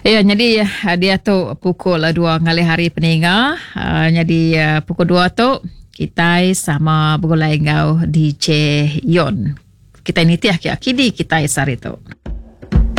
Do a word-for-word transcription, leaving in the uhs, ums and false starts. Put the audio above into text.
Ya, jadi uh, dia tu pukul uh, dua ngali hari peninga. Uh, jadi uh, pukul dua tu kita sama bergulai ngau D J Yon. Kita ini tiah kini kita sari tu.